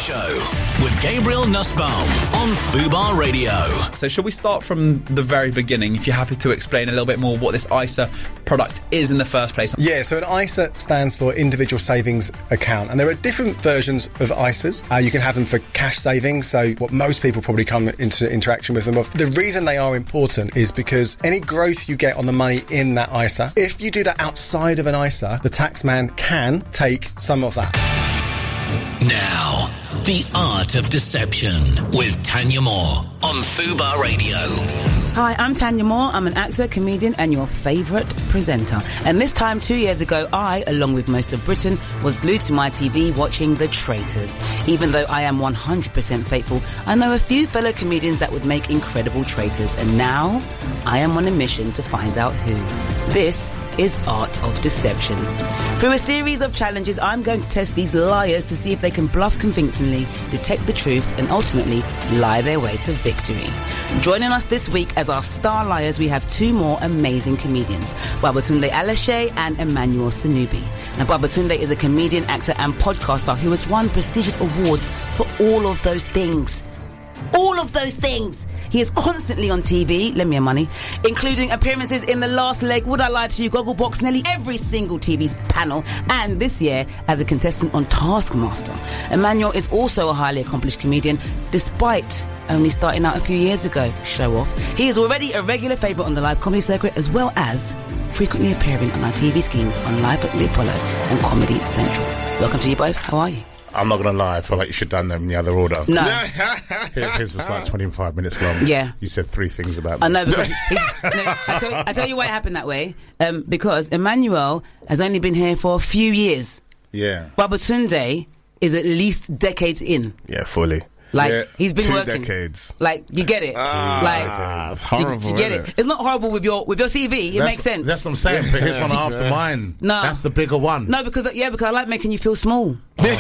Show with Gabriel Nussbaum on Fubar Radio. So shall we start from the very beginning, if you're happy to explain a little bit more what this ISA product is in the first place? Yeah, so an ISA stands for Individual Savings Account, and there are different versions of ISAs. You can have them for cash savings, so what most people probably come into interaction with them of. The reason they are important is because any growth you get on the money in that ISA, if you do that outside of an ISA, the taxman can take some of that. Now, The Art of Deception with Tanya Moore on Fubar Radio. Hi, I'm Tanya Moore. I'm an actor, comedian and your favourite presenter. And this time 2 years ago, I, along with most of Britain, was glued to my TV watching The Traitors. Even though I am 100% faithful, I know a few fellow comedians that would make incredible traitors. And now, I am on a mission to find out who. This is Art of Deception. Through a series of challenges, I'm going to test these liars to see if they can bluff convincingly, detect the truth, and ultimately lie their way to victory. Joining us this week as our star liars, we have two more amazing comedians, Babatunde Alashe and Emmanuel Sanubi. Now, Babatunde is a comedian, actor, and podcaster who has won prestigious awards for all of those things. All of those things! He is constantly on TV, lend me your money, including appearances in The Last Leg, Would I Lie to You, Gogglebox, nearly every single TV panel, and this year as a contestant on Taskmaster. Emmanuel is also a highly accomplished comedian, despite only starting out a few years ago. Show off. He is already a regular favourite on the live comedy circuit, as well as frequently appearing on our TV schemes on Live at the Apollo and Comedy Central. Welcome to you both. How are you? I'm not going to lie, I feel like you should have done them in the other order. No. His was like 25 minutes long. Yeah. You said three things about me. I know, because I tell you why it happened that way. Because Emmanuel has only been here for a few years. Yeah. Babatunde is at least decades in. Yeah, fully. Like, Yeah. he's been 2 working. decades. Like, you get it. It's horrible. You get it. It's not horrible with your CV. It makes sense. That's what I'm saying, but here's one after mine. No. That's the bigger one. No, because I like making you feel small.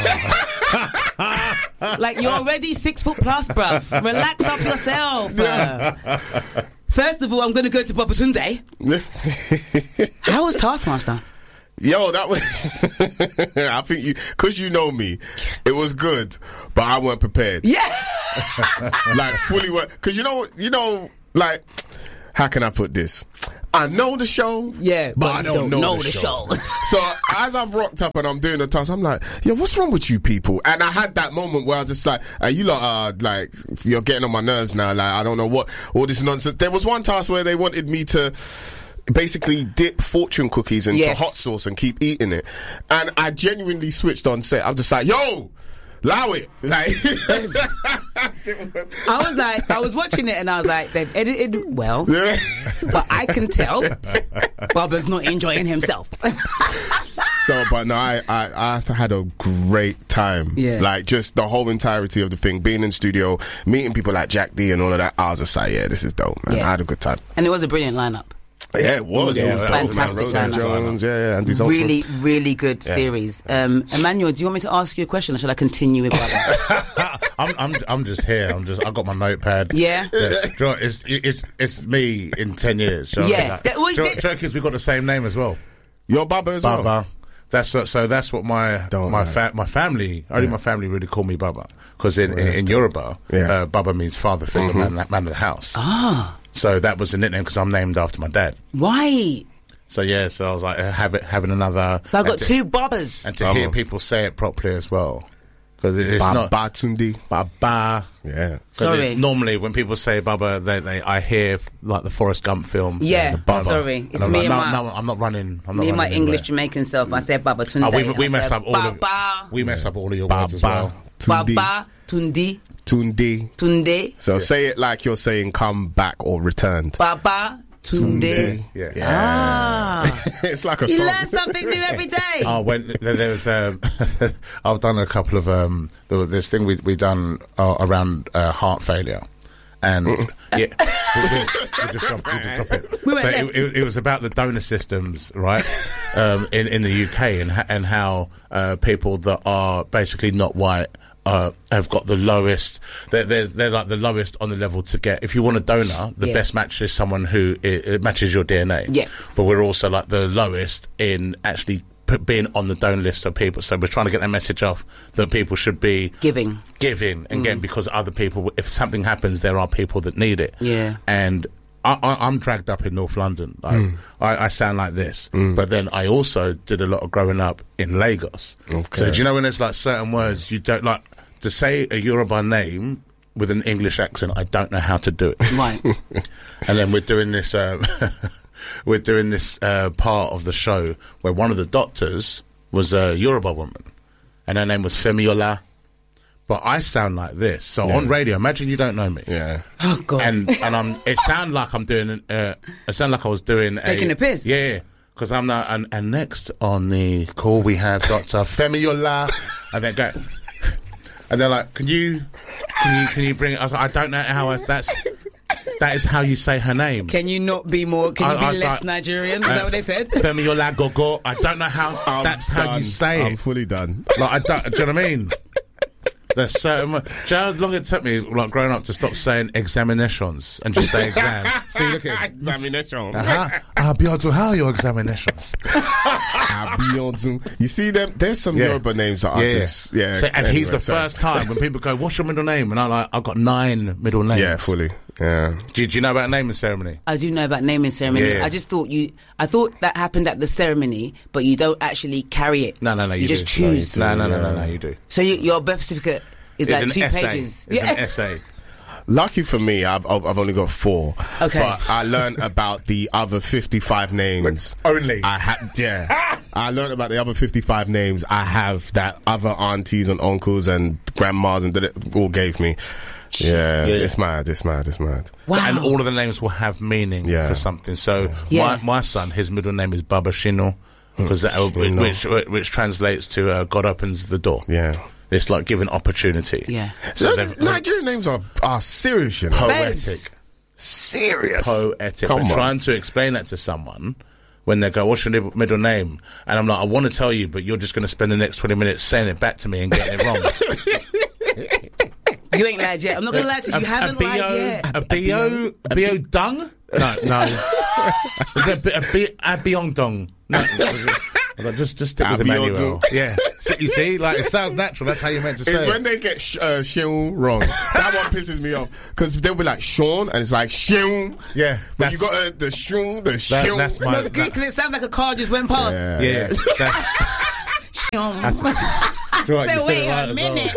Like, you're already 6 foot plus, bruv. Relax up yourself. First of all, I'm going to go to Babatunde. How was Taskmaster? Yo, that was... I think because you know me, it was good, but I weren't prepared. Yeah. Like, fully weren't. Because you know, like, how can I put this? I know the show, Yeah, but I don't know the show. So as I've rocked up and I'm doing the task, I'm like, yo, what's wrong with you people? And I had that moment where I was just like, you lot are like, you're getting on my nerves now. Like, I don't know what all this nonsense. There was one task where they wanted me to basically dip fortune cookies into hot sauce and keep eating it, and I genuinely switched on set. I'm just like, yo, allow it. Like, I was watching it and I was like, they've edited well, but I can tell Bubba's not enjoying himself. So, but no, I had a great time. Yeah. Like, just the whole entirety of the thing, being in studio, meeting people like Jack D and all of that. I was just like, yeah, this is dope, man. Yeah. I had a good time. And it was a brilliant lineup. Yeah, it was. Yeah, It was dope, man. fantastic Rosa lineup. Jones, yeah, Andy Zoltan. Really, really good series. Emmanuel, do you want me to ask you a question or should I continue with Bubba? I'm just here. I got my notepad. Yeah. Do you know what, it's me in 10 years. So Yeah. Joke is we got the same name as well. You're Bubba as well? Bubba. That's what my family, only my family really call me Bubba, because in Yoruba, Bubba means father figure, man of the house. Ah. So that was a nickname because I'm named after my dad. Right. So yeah, so I was like having another. So I've got two Bubbas. And to hear people say it properly as well, because it's not Babatunde. Baba. Yeah. Sorry. Normally when people say Bubba, I hear like the Forrest Gump film. Yeah, the Bubba. sorry. It's and me like, and no, I'm not running. me and my English Jamaican self. I said Babatunde. We mess up all Baba. we mess up all of your words as well. Baba Tundi. Tunde. Tunde. So say it like you're saying come back or returned. Baba Tunde. Yeah. Ah. It's like a You song. learn something new every day. When there was, I've done a couple of there was this thing we done around heart failure, and yeah, we just drop it. So it was about the donor systems, right? In the UK and how people that are basically not white have got the lowest. They're like the lowest on the level to get. If you want a donor, the best match is someone who it matches your DNA. Yeah. But we're also like the lowest in actually being on the donor list of people. So we're trying to get that message off that people should be giving and getting, because other people, if something happens, there are people that need it. Yeah. And I'm dragged up in North London. I sound like this, but then I also did a lot of growing up in Lagos. Okay. So do you know when there's like certain words you don't like to say a Yoruba name with an English accent? I don't know how to do it. Right. And then we're doing this. We're doing this part of the show where one of the doctors was a Yoruba woman, and her name was Femiola. But I sound like this. So on radio, imagine you don't know me. Yeah. Oh God. And it sounded like I'm doing. It sounded like I was doing taking a piss. Yeah. Because I'm not. And next on the call we have Dr. Femiola, and they go, and they're like, can you bring it? I was like, I don't know how that is how you say her name. Can you not be more? Can you be less Nigerian? Is that what they said? Femiola Gogo. I don't know how. That's how you say it. I'm fully done. Like I don't. Do you know what I mean? There's certain. Do you know how long it took me, like growing up, to stop saying examinations and just say exam? See, look at examinations. I'll be able to how are your examinations. You see them? There's some Yoruba names that are just So, and he's the first time when people go, "What's your middle name?" And I'm like, "I've got 9 middle names." Yeah, fully. Yeah. Do you know about naming ceremony? I do know about naming ceremony. Yeah. I just thought I thought that happened at the ceremony, but you don't actually carry it. No. You just choose. No. You do. So your birth certificate is It's like 2 essay. pages. It's an essay. Lucky for me, I've only got 4. Okay. But I learned about the other 55 names. Only? I learned about the other 55 names I have that other aunties and uncles and grandmas and all gave me. Yeah, it's mad. Wow. And all of the names will have meaning for something. So my son, his middle name is Baba Shino, because which translates to God opens the door. Yeah. It's like giving opportunity. Yeah. So Nigerian names are serious, you know. Poetic. Serious. Poetic. Come But on. trying to explain that to someone when they go, "What's your middle name?" And I'm like, "I want to tell you, but you're just going to spend the next 20 minutes saying it back to me and getting it wrong." You ain't lied yet. I'm not going to lie to you. You haven't lied yet. A bio dung? No. Is it a biong dong? No. Just stick with Emmanuel. Yeah. You see, like, it sounds natural. That's how you're meant to say It's it. when they get Sean wrong. That one pisses me off. Because they'll be like Sean, and it's like Sean. Yeah. But you got the Sean, the Sean. That's my... Because it sounds like a car just went past. Yeah. So wait a minute.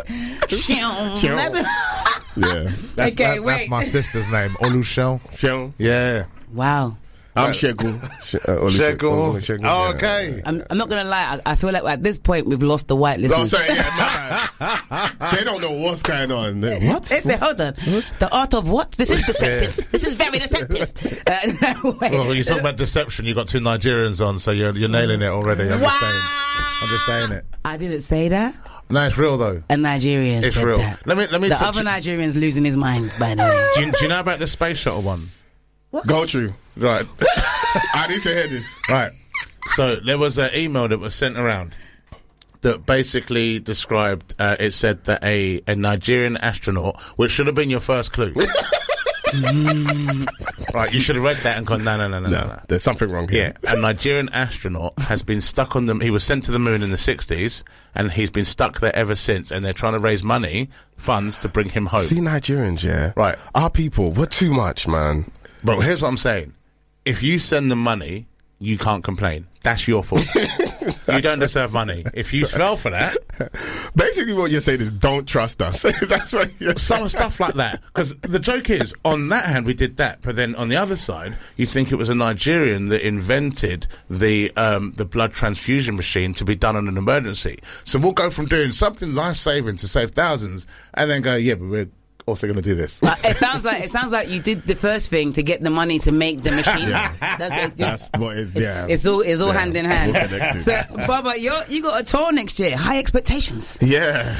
That's my sister's name, Olushel. Sean. Yeah. Wow. I'm Shegun. Shegun. Oh, okay. I'm not going to lie. I feel like at this point we've lost the white No, listeners. sorry, they don't know what's going on. What? They say, hold on. The art of what? This is deceptive. This is very deceptive. Well, you talk about deception. You got 2 Nigerians on, so you're nailing it already. I'm just saying it. I didn't say that. No, it's real though. A Nigerian It's said real. that. Let me. The other Nigerian's losing his mind, by the way. Do you know about the space shuttle one? Go through. Right. I need to hear this. Right. So there was an email that was sent around that basically described. It said that a Nigerian astronaut, which should have been your first clue. Right, you should have read that and gone, no. There's something wrong here. Yeah, a Nigerian astronaut has been stuck on he was sent to the moon in the 60s, and he's been stuck there ever since, and they're trying to raise funds to bring him home. See, Nigerians, yeah. Right. Our people, we're too much, man. Bro, here's what I'm saying. If you send them money, you can't complain. That's your fault. You don't deserve money. If you fell for that... Basically what you're saying is don't trust us. That's what you're saying. Some stuff like that. Because the joke is, on that hand, we did that. But then on the other side, you think it was a Nigerian that invented the blood transfusion machine to be done on an emergency. So we'll go from doing something life-saving to save thousands, and then go, yeah, but we're also going to do this. It sounds like you did the first thing to get the money to make the machine. That's what is. Yeah, it's all hand in hand. All connected. So, Baba, you got a tour next year. High expectations. Yeah.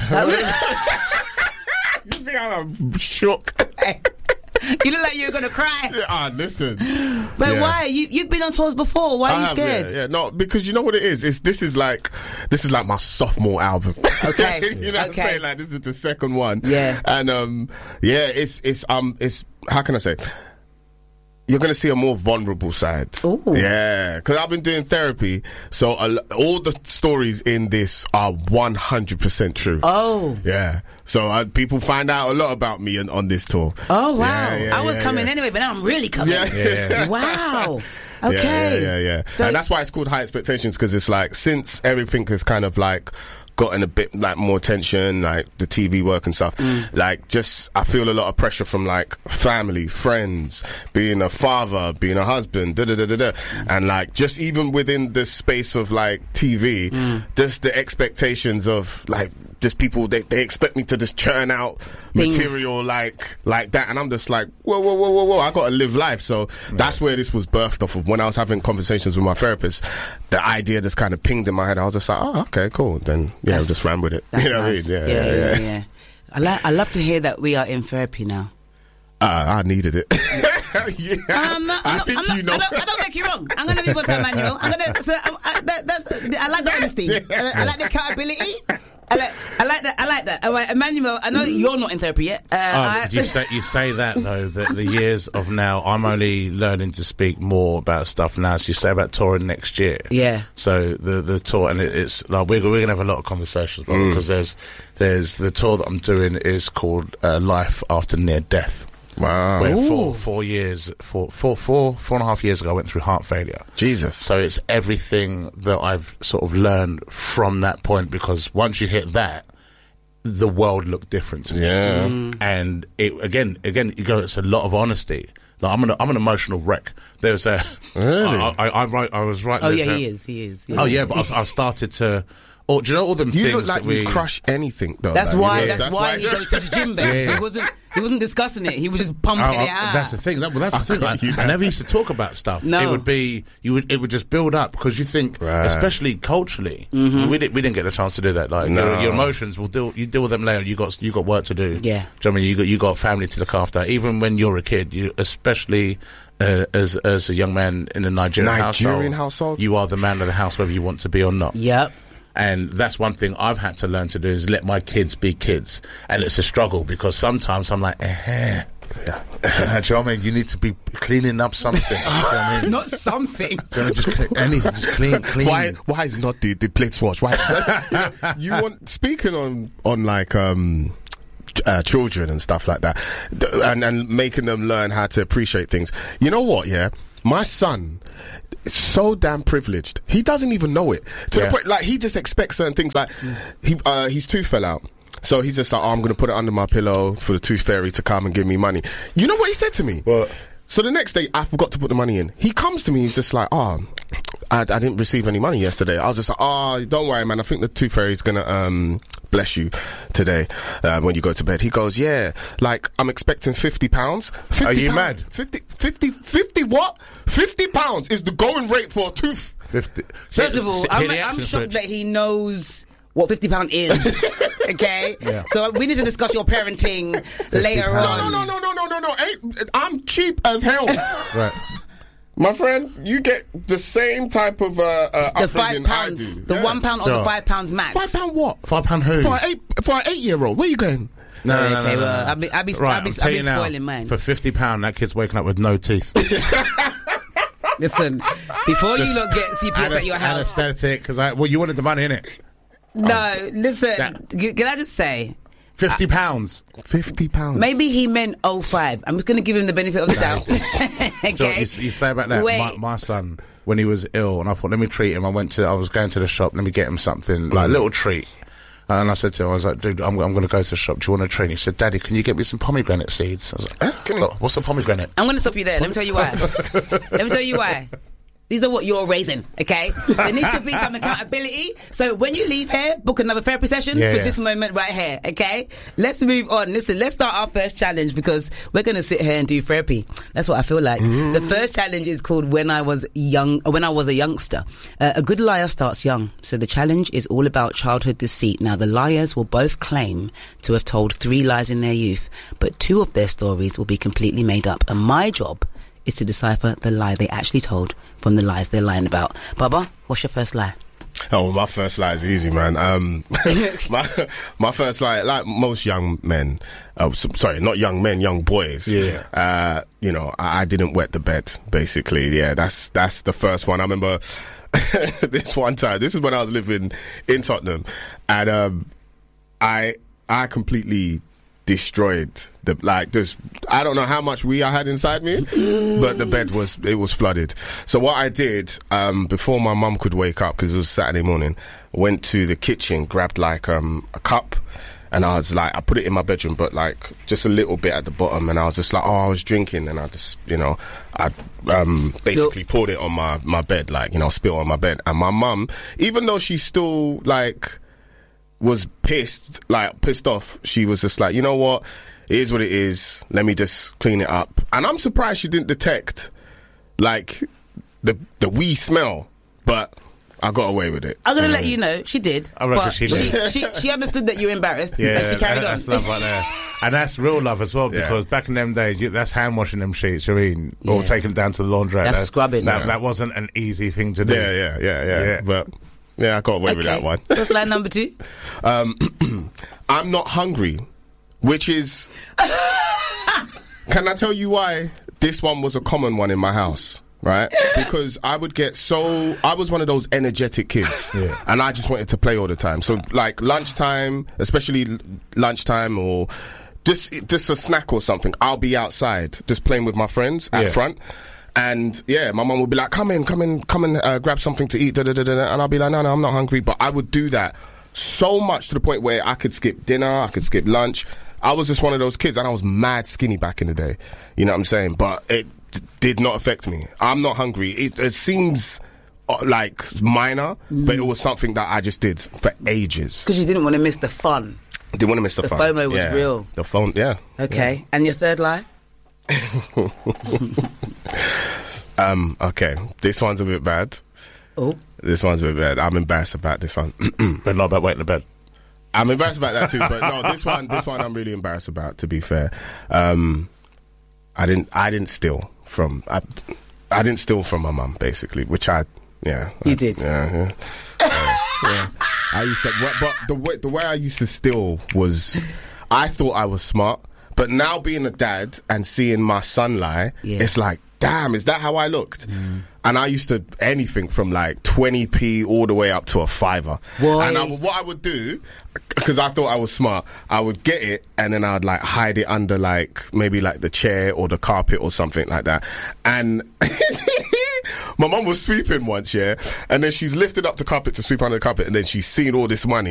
You see how I'm shook? You look like you were gonna cry. Listen. But why? You've been on tours before. Why are you scared? Yeah, no, because you know what it is. This is like my sophomore album. Okay. You know what I'm saying? Like, this is the second one. Yeah. And it's how can I say? you're going to see a more vulnerable side. Ooh. Yeah, because I've been doing therapy, so all the stories in this are 100% true. Oh. Yeah. So people find out a lot about me on this tour. Oh, wow. Yeah, I was coming anyway, but now I'm really coming. Yeah. Wow. Okay. Yeah. So, and that's why it's called High Expectations, because it's like, since everything has kind of like gotten a bit like more attention, like the TV work and stuff, like just I feel a lot of pressure from like family, friends, being a father, being a husband, and like just even within the space of like TV, just the expectations of like just people, they expect me to just churn out material like that, and I'm just like whoa, I gotta live life. So that's where this was birthed off of. When I was having conversations with my therapist, the idea just kind of pinged in my head. I was just like, oh, okay, cool, then I just ran with it. You know nice. what I mean? Yeah. I love to hear that we are in therapy now. I needed it. I don't make you wrong. I'm going to be to Emmanuel. I like the honesty. I like the accountability. I like that. All right, Emmanuel, I know you're not in therapy yet. You say that though, that the years of now, I'm only learning to speak more about stuff now. So you say about touring next year. Yeah. So the tour, and it's like we're gonna have a lot of conversations because there's the tour that I'm doing is called Life After Near Death. Wow. Where 4 and a half years ago, I went through heart failure. Jesus. So it's everything that I've sort of learned from that point, because once you hit that, the world looked different to me. Yeah. And it again, you go, it's a lot of honesty. Like, I'm an emotional wreck. There's a... Really? I was right. Oh, yeah, he is. Oh, yeah, but I've started to... Oh, do you know all them things? You look like you crush anything, though. That's why he goes to the gym, babe. He wasn't discussing it. He was just pumping it out. That's the thing. That's the thing. I never used to talk about stuff. No. It would be it would just build up, because you think, especially culturally, we didn't get the chance to do that. Like your emotions you deal with them later. You got work to do. Yeah. Do you know what I mean? You got family to look after. Even when you're a kid, especially as a young man in a Nigerian household, you are the man of the house, whether you want to be or not. Yep. And that's one thing I've had to learn to do, is let my kids be kids. And it's a struggle, because sometimes I'm like, do you know what I mean? You need to be cleaning up something. You know what I mean? Not something. Just anything, just clean. Why is not the plates washed? Why? You want, speaking on like children and stuff like that, and making them learn how to appreciate things. You know what? Yeah, my son is so damn privileged. He doesn't even know it. To the point, like, he just expects certain things. Like, his tooth fell out. So he's just like, I'm going to put it under my pillow for the tooth fairy to come and give me money. You know what he said to me? What? So the next day, I forgot to put the money in. He comes to me, he's just like, I didn't receive any money yesterday. I was just like, don't worry, man. I think the tooth fairy's going to bless you today when you go to bed. He goes, yeah, like, I'm expecting £50. Are you mad? 50 what? £50 is the going rate for a tooth. 50. First of all, I'm shocked that he knows what £50 is. Okay? Yeah. So we need to discuss your parenting later on. No. I'm cheap as hell. Right. My friend, you get the same type of the upbringing £5, I do. the £1 or the £5 max. £5 what? £5 who? For an 8-year-old. Where are you going? No. Well, I'll be spoiling mine. For £50, that kid's waking up with no teeth. Listen, before you lot get CPS at your house, anesthetic, because you wanted the money, innit? No, listen. Can I just say? £50. £50. Maybe he meant 05. I'm just going to give him the benefit of the doubt. Okay. You say about that. My son, when he was ill, and I thought, let me treat him. I was going to the shop. Let me get him something, like a little treat. And I said to him, I was like, dude, I'm going to go to the shop. Do you want a treat? He said, Daddy, can you get me some pomegranate seeds? I was like, what's a pomegranate? I'm going to stop you there. Let me tell you why. These are what you're raising, okay? There needs to be some accountability. So when you leave here, book another therapy session for this moment right here, okay? Let's move on. Listen, let's start our first challenge, because we're going to sit here and do therapy. That's what I feel like. The first challenge is called When I Was a Youngster. A good liar starts young. So the challenge is all about childhood deceit. Now, the liars will both claim to have told 3 lies in their youth, but 2 of their stories will be completely made up. And my job is to decipher the lie they actually told from the lies they're lying about. Baba, what's your first lie? Oh, my first lie is easy, man. My first lie, like most young men, sorry, not young men, young boys. Yeah. You know, I didn't wet the bed. Basically, yeah. That's the first one. I remember this one time. This is when I was living in Tottenham, and I completely destroyed I don't know how much wee I had inside me, but the bed was flooded. So what I did, before my mum could wake up, because it was Saturday morning, went to the kitchen, grabbed like a cup, and I was like, I put it in my bedroom, but like just a little bit at the bottom, and I was just like, I was drinking, and I just, I basically poured it on my bed, like, spilled on my bed. And my mum, even though she still like was pissed off, she was just like, you know what, it is what it is, let me just clean it up. And I'm surprised she didn't detect like the wee smell, but I got away with it. I'm gonna let you know she did. I reckon but she did. She understood that you were embarrassed, Yeah, and she carried on. That's love right there, and that's real love as well. Because back in them days, that's hand washing them sheets. I mean, or taking them down to the laundrette. That's scrubbing. That wasn't an easy thing to do. Yeah. But yeah, I got away with that one. What's line number 2? I'm not hungry, which is. Can I tell you why this one was a common one in my house? Right? Because I was one of those energetic kids, and I just wanted to play all the time. So like lunchtime, especially lunchtime, or just a snack or something, I'll be outside just playing with my friends at front. And my mum would be like, come in, grab something to eat, and I'll be like, no, I'm not hungry. But I would do that so much to the point where I could skip dinner, I could skip lunch. I was just one of those kids, and I was mad skinny back in the day. You know what I'm saying? But it did not affect me. I'm not hungry. It seems like minor, but it was something that I just did for ages. Because you didn't want to miss the fun. Didn't want to miss the fun. The FOMO was real. The phone, yeah. Okay. Yeah. And your third lie? Okay. This one's a bit bad. Oh. This one's a bit bad. I'm embarrassed about this one. But not about wetting the bed. I'm embarrassed about that too, but no, this one I'm really embarrassed about, to be fair. I didn't steal from I didn't steal from my mum, basically, which you did. Yeah. I used to, but the way I used to steal was, I thought I was smart, but now being a dad and seeing my son lie, it's like, damn, is that how I looked? And I used to anything from like 20p all the way up to a $5. And what I would do, because I thought I was smart, I would get it and then I'd like hide it under like maybe like the chair or the carpet or something like that. And my mum was sweeping once, and then she's lifted up the carpet to sweep under the carpet, and then she's seen all this money.